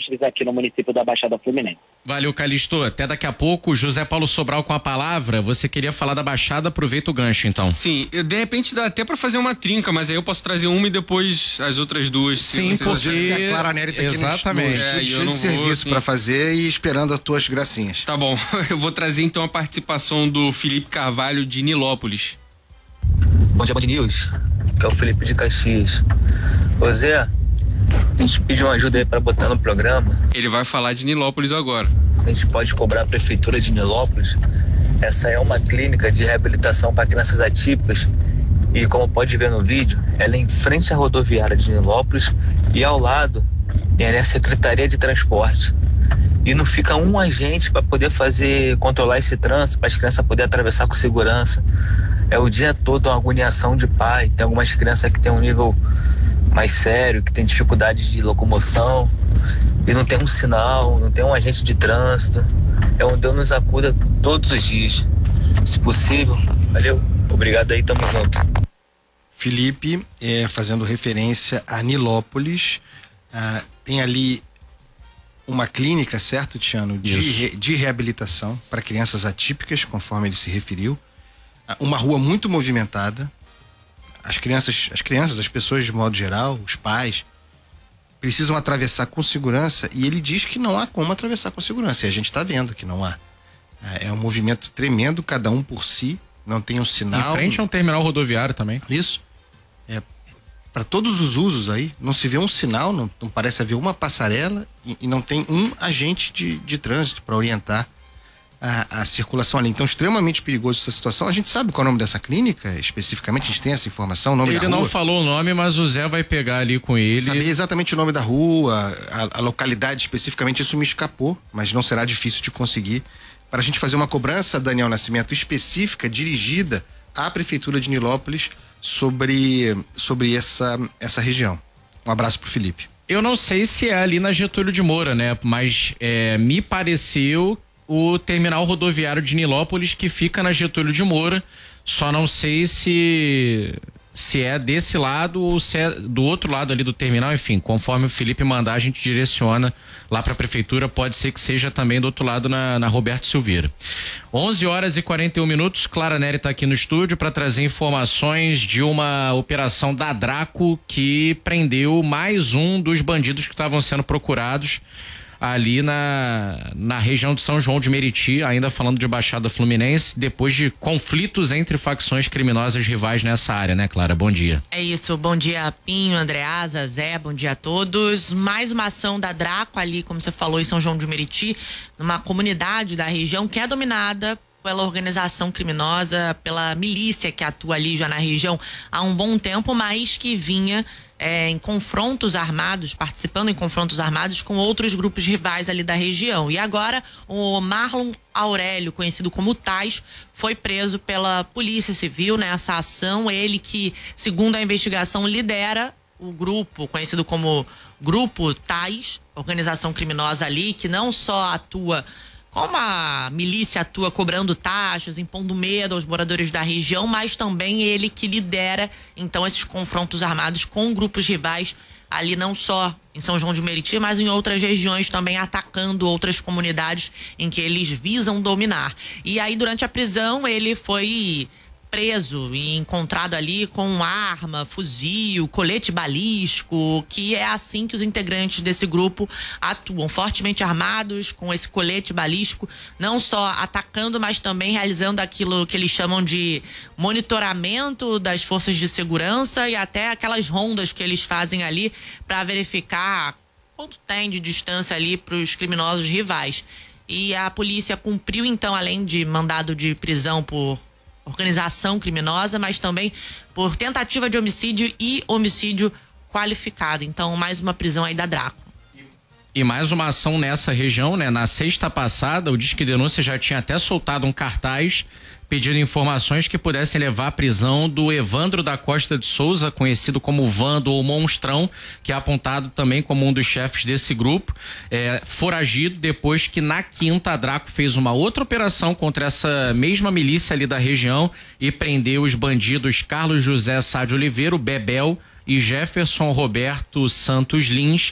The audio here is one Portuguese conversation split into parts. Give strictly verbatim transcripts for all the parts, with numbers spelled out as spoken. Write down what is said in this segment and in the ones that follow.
terrestres aqui no município da Baixada Fluminense. Valeu, Calixto. Até daqui a pouco. José Paulo Sobral com a palavra. Você queria falar da Baixada, aproveita o gancho, então. Sim, eu, de repente dá até pra fazer uma trinca, mas aí eu posso trazer uma e depois as outras duas. Sim, porque... a Clara Nery tá Exatamente. aqui no, no é, cheio de serviço vou, assim. pra fazer e esperando as tuas gracinhas. Tá bom, eu vou trazer então a participação do Felipe Carvalho de Nilópolis. Bom dia, Band News, que é o Felipe de Caxias. Ô Zé, a gente pediu uma ajuda aí pra botar no programa. Ele vai falar de Nilópolis agora. A gente pode cobrar a prefeitura de Nilópolis. Essa é uma clínica de reabilitação para crianças atípicas e, como pode ver no vídeo, ela é em frente à rodoviária de Nilópolis e ao lado é a Secretaria de Transporte. E não fica um agente para poder fazer, controlar esse trânsito, para as crianças poderem atravessar com segurança. É o dia todo uma agoniação de pai. Tem algumas crianças que têm um nível mais sério, que tem dificuldade de locomoção e não tem um sinal, não tem um agente de trânsito. É onde Deus nos acuda todos os dias. Se possível, valeu, obrigado aí, tamo junto. Felipe, é, fazendo referência a Nilópolis, ah, tem ali uma clínica, certo, Tiano, de, re, de reabilitação para crianças atípicas, conforme ele se referiu. Ah, uma rua muito movimentada. As crianças, as crianças, as pessoas de modo geral, os pais, precisam atravessar com segurança e ele diz que não há como atravessar com segurança. E a gente está vendo que não há. É um movimento tremendo, cada um por si, não tem um sinal. Em frente a um terminal rodoviário também. Isso. É, para todos os usos aí, não se vê um sinal, não, não parece haver uma passarela e, e não tem um agente de, de trânsito para orientar a, a circulação ali. Então, extremamente perigoso essa situação. A gente sabe qual é o nome dessa clínica, especificamente, a gente tem essa informação, o nome ele da rua. Não falou o nome, mas o Zé vai pegar ali com ele. Saber exatamente o nome da rua, a, a localidade especificamente, isso me escapou, mas não será difícil de conseguir. Para a gente fazer uma cobrança, Daniel Nascimento, específica, dirigida à Prefeitura de Nilópolis sobre, sobre essa, essa região. Um abraço pro Felipe. Eu não sei se é ali na Getúlio de Moura, né? Mas é, me pareceu o terminal rodoviário de Nilópolis, que fica na Getúlio de Moura. Só não sei se se é desse lado ou se é do outro lado ali do terminal. Enfim, conforme o Felipe mandar, a gente direciona lá para a prefeitura. Pode ser que seja também do outro lado na, na Roberto Silveira. onze horas e quarenta e um minutos. Clara Nery está aqui no estúdio para trazer informações de uma operação da Draco que prendeu mais um dos bandidos que estavam sendo procurados ali na, na região de São João de Meriti, ainda falando de Baixada Fluminense, depois de conflitos entre facções criminosas rivais nessa área, né, Clara? Bom dia. É isso, bom dia, Pinho, Andreasa, Zé, bom dia a todos. Mais uma ação da Draco ali, como você falou, em São João de Meriti, numa comunidade da região que é dominada pela organização criminosa, pela milícia que atua ali já na região há um bom tempo, mas que vinha É, em confrontos armados, participando em confrontos armados com outros grupos rivais ali da região. E agora o Marlon Aurélio, conhecido como Tais, foi preso pela Polícia Civil nessa ação. Ele que, segundo a investigação, lidera o grupo conhecido como Grupo Tais, organização criminosa ali, que não só atua como a milícia atua cobrando taxas, impondo medo aos moradores da região, mas também ele que lidera, então, esses confrontos armados com grupos rivais ali, não só em São João de Meriti, mas em outras regiões também, atacando outras comunidades em que eles visam dominar. E aí, durante a prisão, ele foi preso e encontrado ali com arma, fuzil, colete balístico, que é assim que os integrantes desse grupo atuam, fortemente armados, com esse colete balístico, não só atacando, mas também realizando aquilo que eles chamam de monitoramento das forças de segurança e até aquelas rondas que eles fazem ali para verificar quanto tem de distância ali para os criminosos rivais. E a polícia cumpriu, então, além de mandado de prisão por organização criminosa, mas também por tentativa de homicídio e homicídio qualificado. Então, mais uma prisão aí da Draco. E mais uma ação nessa região, né? Na sexta passada, o Disque Denúncia já tinha até soltado um cartaz pedindo informações que pudessem levar à prisão do Evandro da Costa de Souza, conhecido como Vando ou Monstrão, que é apontado também como um dos chefes desse grupo, é, foragido depois que na quinta a Draco fez uma outra operação contra essa mesma milícia ali da região e prendeu os bandidos Carlos José Sá de Oliveira, o Bebel, e Jefferson Roberto Santos Lins,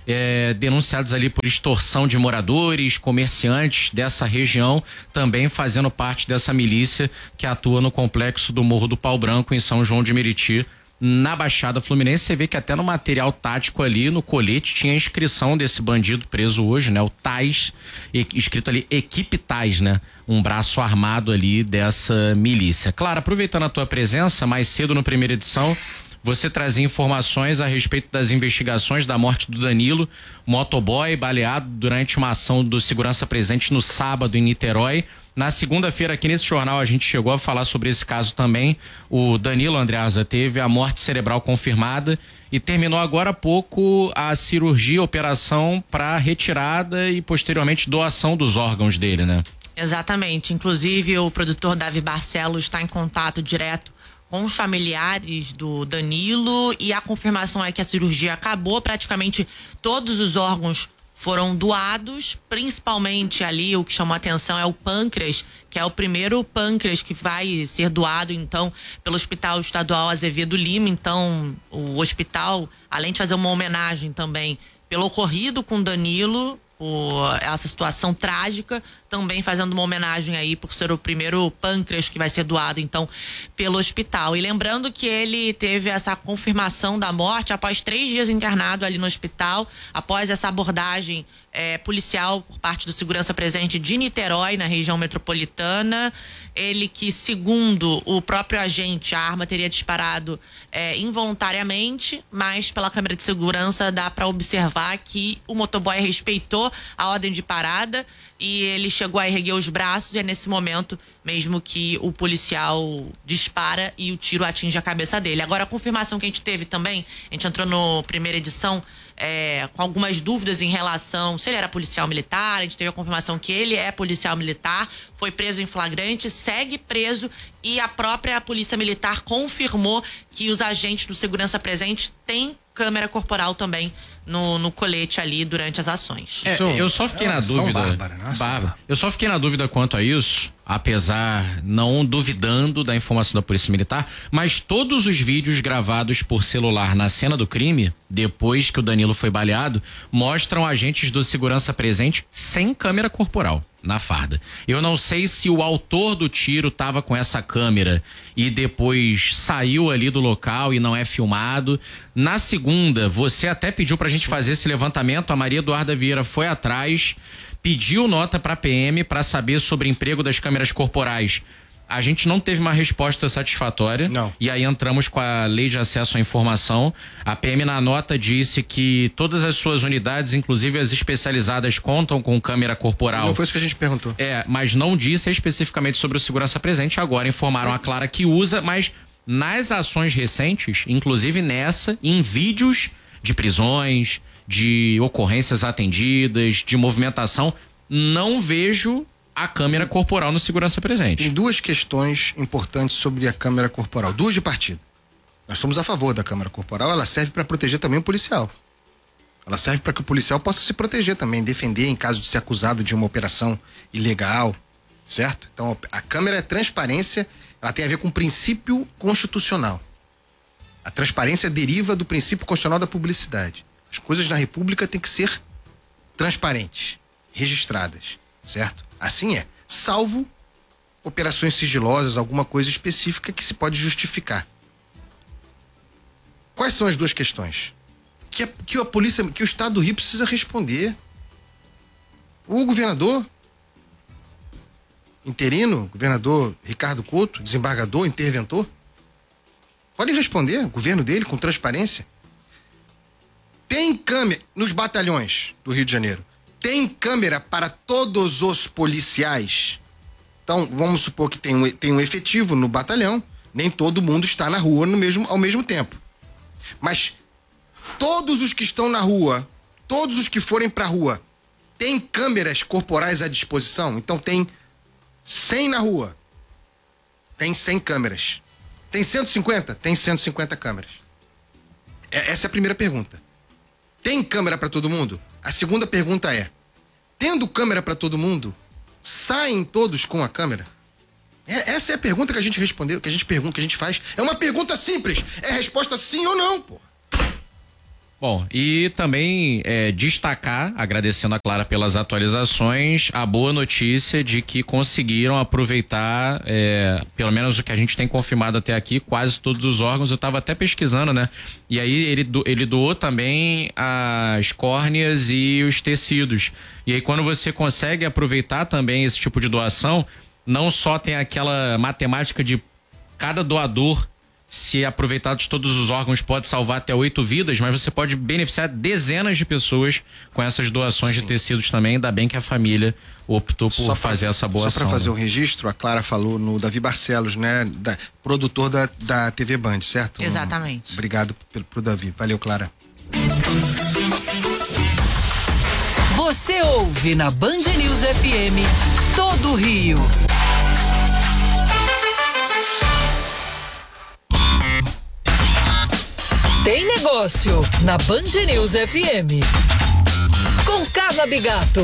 é, denunciados ali por extorsão de moradores, comerciantes dessa região, também fazendo parte dessa milícia que atua no complexo do Morro do Pau Branco, em São João de Meriti, na Baixada Fluminense. Você vê que até no material tático ali, no colete, tinha a inscrição desse bandido preso hoje, né? O Tais, escrito ali, Equipe Tais, né? Um braço armado ali dessa milícia. Claro, aproveitando a tua presença, mais cedo no primeira edição, você trazia informações a respeito das investigações da morte do Danilo, motoboy baleado durante uma ação do Segurança Presente no sábado em Niterói. Na segunda-feira, aqui nesse jornal, a gente chegou a falar sobre esse caso também. O Danilo, Andreasa, teve a morte cerebral confirmada e terminou agora há pouco a cirurgia, a operação para retirada e posteriormente doação dos órgãos dele, né? Exatamente. Inclusive, o produtor Davi Barcelos está em contato direto com os familiares do Danilo e a confirmação é que a cirurgia acabou, praticamente todos os órgãos foram doados, principalmente ali o que chamou a atenção é o pâncreas, que é o primeiro pâncreas que vai ser doado, então, pelo Hospital Estadual Azevedo Lima. Então, o hospital, além de fazer uma homenagem também pelo ocorrido com Danilo, por essa situação trágica, também fazendo uma homenagem aí por ser o primeiro pâncreas que vai ser doado, então, pelo hospital. E lembrando que ele teve essa confirmação da morte após três dias internado ali no hospital, após essa abordagem é, policial por parte do Segurança Presente de Niterói, na região metropolitana. Ele que, segundo o próprio agente, a arma teria disparado é, involuntariamente, mas pela câmera de segurança dá para observar que o motoboy respeitou a ordem de parada e ele chegou a erguer os braços, e é nesse momento mesmo que o policial dispara e o tiro atinge a cabeça dele. Agora, a confirmação que a gente teve também, a gente entrou no primeira edição é, com algumas dúvidas em relação se ele era policial militar, a gente teve a confirmação que ele é policial militar, foi preso em flagrante, segue preso, e a própria Polícia Militar confirmou que os agentes do Segurança Presente têm câmera corporal também no, no colete ali durante as ações. É, eu só fiquei é na dúvida. Bárbara, nossa, Bárbara. Eu só fiquei na dúvida quanto a isso, apesar não duvidando da informação da Polícia Militar, mas todos os vídeos gravados por celular na cena do crime, depois que o Danilo foi baleado, mostram agentes do Segurança Presente sem câmera corporal na farda. Eu não sei se o autor do tiro tava com essa câmera e depois saiu ali do local e não é filmado. Na segunda, você até pediu pra gente fazer esse levantamento, a Maria Eduarda Vieira foi atrás, pediu nota pra P M para saber sobre o emprego das câmeras corporais. A gente não teve uma resposta satisfatória. Não. E aí entramos com a Lei de Acesso à Informação. A P M na nota disse que todas as suas unidades, inclusive as especializadas, contam com câmera corporal. Não foi isso que a gente perguntou. É, mas não disse especificamente sobre o Segurança Presente. Agora informaram a Clara que usa, mas nas ações recentes, inclusive nessa, em vídeos de prisões, de ocorrências atendidas, de movimentação, não vejo a câmera corporal no Segurança Presente. Tem duas questões importantes sobre a câmera corporal, duas de partida. Nós somos a favor da câmera corporal, ela serve para proteger também o policial. Ela serve para que o policial possa se proteger também, defender em caso de ser acusado de uma operação ilegal, certo? Então, a câmera é transparência, ela tem a ver com o princípio constitucional. A transparência deriva do princípio constitucional da publicidade. As coisas na República têm que ser transparentes, registradas, certo? Assim é, salvo operações sigilosas, alguma coisa específica que se pode justificar. Quais são as duas questões? Que a, que a polícia, que o Estado do Rio precisa responder. O governador interino, governador Ricardo Couto, desembargador, interventor, pode responder, o governo dele, com transparência. Tem câmera nos batalhões do Rio de Janeiro. Tem câmera para todos os policiais. Então, vamos supor que tem um, tem um efetivo no batalhão, nem todo mundo está na rua no mesmo, ao mesmo tempo. Mas todos os que estão na rua, todos os que forem para a rua, tem câmeras corporais à disposição? Então tem cem na rua. Tem cem câmeras. Tem cento e cinquenta? Tem cento e cinquenta câmeras. É, essa é a primeira pergunta. Tem câmera para todo mundo? A segunda pergunta é: tendo câmera para todo mundo, saem todos com a câmera? É, essa é a pergunta que a gente respondeu, que a gente pergunta, que a gente faz. É uma pergunta simples. É resposta sim ou não, pô. Bom, e também é, destacar, agradecendo a Clara pelas atualizações, a boa notícia de que conseguiram aproveitar, é, pelo menos o que a gente tem confirmado até aqui, quase todos os órgãos. Eu estava até pesquisando, né? E aí ele, do, ele doou também as córneas e os tecidos. E aí quando você consegue aproveitar também esse tipo de doação, não só tem aquela matemática de cada doador, se aproveitado de todos os órgãos, pode salvar até oito vidas, mas você pode beneficiar dezenas de pessoas com essas doações Sim. de tecidos também. Ainda bem que a família optou por só fazer pra, essa boa só ação. Só para fazer né? o registro, a Clara falou no Davi Barcelos, né? Da, produtor da, da T V Band, certo? Exatamente. Obrigado pelo, pro Davi. Valeu, Clara. Você ouve na Band News F M todo o Rio. Tem negócio na Band News F M. Com Carla Bigato.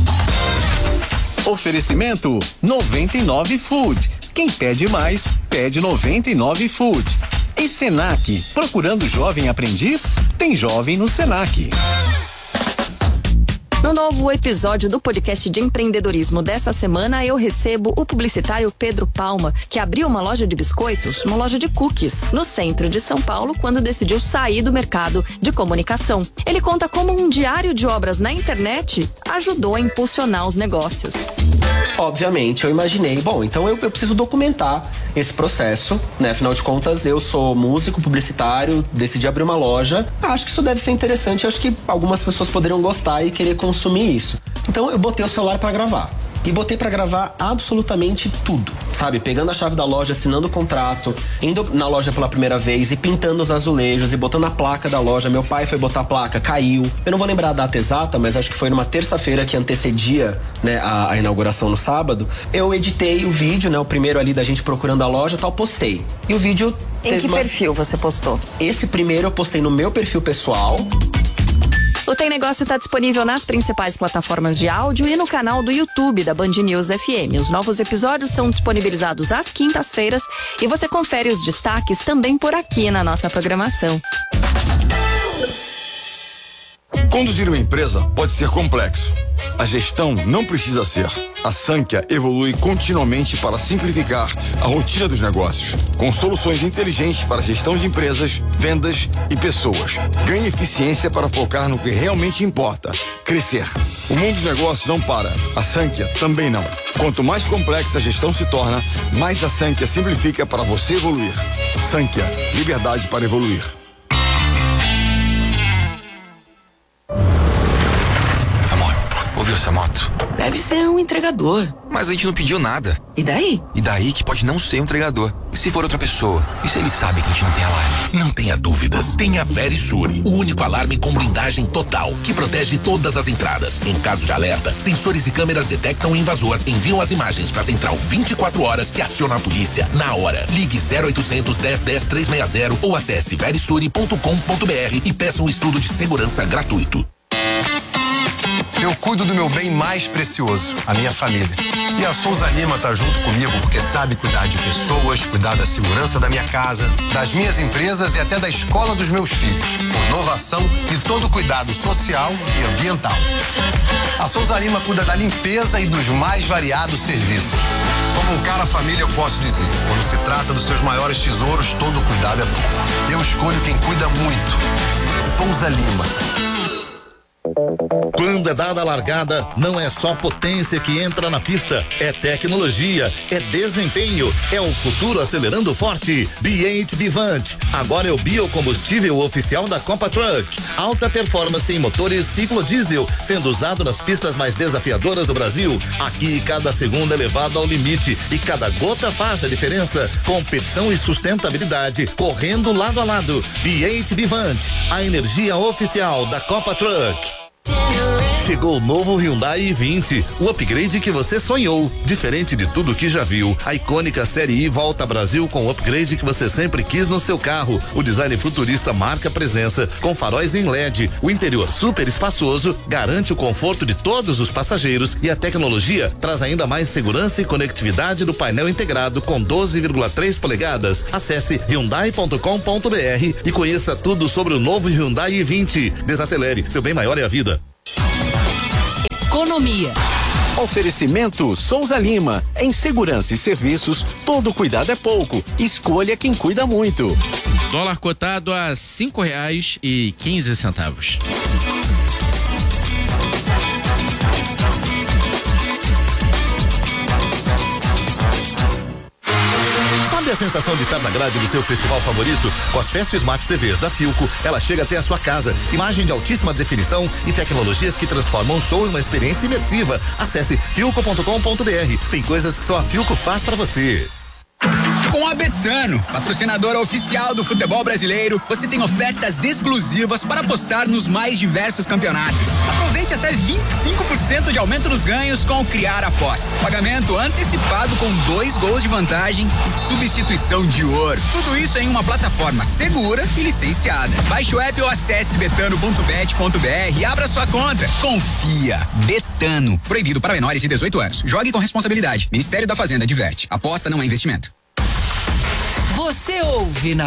Oferecimento noventa e nove Food. Quem pede mais, pede noventa e nove Food. E Senac. Procurando jovem aprendiz? Tem jovem no Senac. No novo episódio do podcast de empreendedorismo dessa semana, eu recebo o publicitário Pedro Palma, que abriu uma loja de biscoitos, uma loja de cookies, no centro de São Paulo, quando decidiu sair do mercado de comunicação. Ele conta como um diário de obras na internet ajudou a impulsionar os negócios. Obviamente, eu imaginei, bom, então eu, eu preciso documentar esse processo, né? Afinal de contas, eu sou músico, publicitário, decidi abrir uma loja. Acho que isso deve ser interessante, acho que algumas pessoas poderiam gostar e querer consumir isso. Então eu botei o celular para gravar. E botei pra gravar absolutamente tudo, sabe? Pegando a chave da loja, assinando o contrato, indo na loja pela primeira vez e pintando os azulejos e botando a placa da loja. Meu pai foi botar a placa, caiu. Eu não vou lembrar a data exata, mas acho que foi numa terça-feira que antecedia, né, a, a inauguração no sábado. Eu editei o vídeo, né, o primeiro ali da gente procurando a loja e tal, postei. E o vídeo... Em que uma... perfil você postou? Esse primeiro eu postei no meu perfil pessoal. O Tem Negócio está disponível nas principais plataformas de áudio e no canal do YouTube da Band News F M. Os novos episódios são disponibilizados às quintas-feiras e você confere os destaques também por aqui na nossa programação. Conduzir uma empresa pode ser complexo. A gestão não precisa ser. A Sankhya evolui continuamente para simplificar a rotina dos negócios, com soluções inteligentes para gestão de empresas, vendas e pessoas. Ganhe eficiência para focar no que realmente importa, crescer. O mundo dos negócios não para. A Sankhya também não. Quanto mais complexa a gestão se torna, mais a Sankhya simplifica para você evoluir. Sankhya, liberdade para evoluir. Ouviu essa moto? Deve ser um entregador. Mas a gente não pediu nada. E daí? E daí que pode não ser um entregador. E se for outra pessoa? E se ele sabe que a gente não tem alarme? Não tenha dúvidas. Tenha Verisure, o único alarme com blindagem total, que protege todas as entradas. Em caso de alerta, sensores e câmeras detectam o invasor, enviam as imagens para a central vinte e quatro horas que aciona a polícia na hora. Ligue zero oitocentos, dez, dez, trezentos e sessenta ou acesse verisure ponto com ponto br e peça um estudo de segurança gratuito. Eu cuido do meu bem mais precioso, a minha família. E a Souza Lima tá junto comigo porque sabe cuidar de pessoas, cuidar da segurança da minha casa, das minhas empresas e até da escola dos meus filhos. Com inovação e todo cuidado social e ambiental. A Souza Lima cuida da limpeza e dos mais variados serviços. Como um cara família, eu posso dizer, quando se trata dos seus maiores tesouros, todo cuidado é bom. Eu escolho quem cuida muito. Souza Lima. Quando é dada a largada, não é só potência que entra na pista, é tecnologia, é desempenho, é o futuro acelerando forte. B oito Bivant, agora é o biocombustível oficial da Copa Truck. Alta performance em motores ciclo diesel, sendo usado nas pistas mais desafiadoras do Brasil. Aqui cada segundo é levado ao limite e cada gota faz a diferença. Competição e sustentabilidade correndo lado a lado. B oito Bivant, a energia oficial da Copa Truck. Chegou o novo Hyundai i vinte, o upgrade que você sonhou. Diferente de tudo que já viu, a icônica Série I volta ao Brasil com o upgrade que você sempre quis no seu carro. O design futurista marca presença, com faróis em L E D. O interior super espaçoso garante o conforto de todos os passageiros e a tecnologia traz ainda mais segurança e conectividade do painel integrado com doze vírgula três polegadas. Acesse hyundai ponto com ponto br e conheça tudo sobre o novo Hyundai i vinte. Desacelere, seu bem maior é a vida. Economia. Oferecimento Souza Lima. Em segurança e serviços, todo cuidado é pouco. Escolha quem cuida muito. Dólar cotado a cinco reais e quinze centavos. Sabe a sensação de estar na grade do seu festival favorito? Com as Fest Smart T Vs da Philco, ela chega até a sua casa. Imagem de altíssima definição e tecnologias que transformam o show em uma experiência imersiva. Acesse philco ponto com ponto br. Tem coisas que só a Philco faz pra você. Com a Betano, patrocinadora oficial do futebol brasileiro, você tem ofertas exclusivas para apostar nos mais diversos campeonatos. Aproveite até vinte e cinco por cento de aumento nos ganhos com o Criar Aposta. Pagamento antecipado com dois gols de vantagem e substituição de ouro. Tudo isso em uma plataforma segura e licenciada. Baixe o app ou acesse betano ponto bet ponto br e abra sua conta. Confia. Betano. Proibido para menores de dezoito anos. Jogue com responsabilidade. Ministério da Fazenda diverte. Aposta não é investimento. Você ouve na